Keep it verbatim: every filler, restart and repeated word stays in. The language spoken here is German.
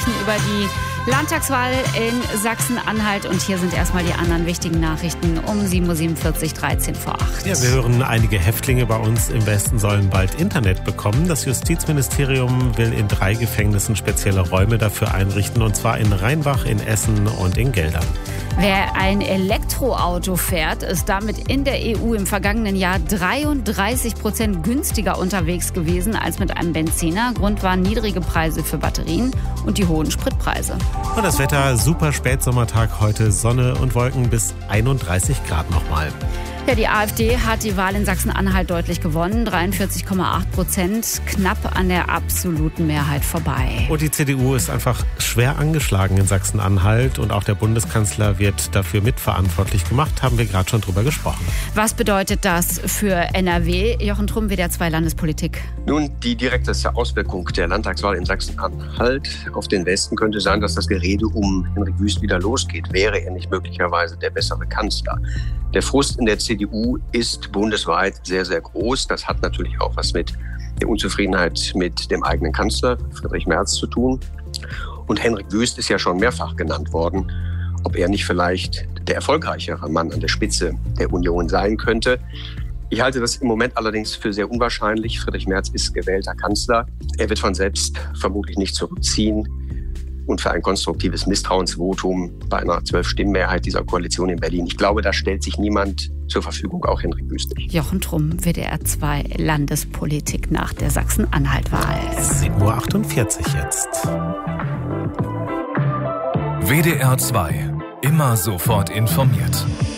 sprechen über die Landtagswahl in Sachsen-Anhalt. Und hier sind erstmal die anderen wichtigen Nachrichten um sieben Uhr siebenundvierzig, dreizehn vor acht. Ja, wir hören, einige Häftlinge bei uns im Westen sollen bald Internet bekommen. Das Justizministerium will in drei Gefängnissen spezielle Räume dafür einrichten, und zwar in Rheinbach, in Essen und in Geldern. Wer ein Elektroauto fährt, ist damit in der E U im vergangenen Jahr dreiunddreißig Prozent günstiger unterwegs gewesen als mit einem Benziner. Grund waren niedrige Preise für Batterien und die hohen Spritpreise. Und das Wetter, super Spätsommertag heute, Sonne und Wolken bis einunddreißig Grad nochmal. Ja, die AfD hat die Wahl in Sachsen-Anhalt deutlich gewonnen, dreiundvierzig Komma acht Prozent, knapp an der absoluten Mehrheit vorbei. Und die C D U ist einfach schwer angeschlagen in Sachsen-Anhalt, und auch der Bundeskanzler wird dafür mitverantwortlich gemacht, haben wir gerade schon drüber gesprochen. Was bedeutet das für N R W? Jochen Trumm, W D R zwei Landespolitik. Nun, die direkteste Auswirkung der Landtagswahl in Sachsen-Anhalt auf den Westen könnte sein, dass das Gerede um Henrik Wüst wieder losgeht. Wäre er nicht möglicherweise der bessere Kanzler? Der Frust in der C D U ist bundesweit sehr, sehr groß. Das hat natürlich auch was mit der Unzufriedenheit mit dem eigenen Kanzler Friedrich Merz zu tun. Und Henrik Wüst ist ja schon mehrfach genannt worden, ob er nicht vielleicht der erfolgreichere Mann an der Spitze der Union sein könnte. Ich halte das im Moment allerdings für sehr unwahrscheinlich. Friedrich Merz ist gewählter Kanzler. Er wird von selbst vermutlich nicht zurückziehen. Und für ein konstruktives Misstrauensvotum bei einer zwölf-Stimmen-Mehrheit dieser Koalition in Berlin, ich glaube, da stellt sich niemand zur Verfügung, auch Henrik Wüst nicht. Jochen Trumm, W D R zwei Landespolitik nach der Sachsen-Anhalt-Wahl. sieben Uhr achtundvierzig jetzt. W D R zwei. Immer sofort informiert.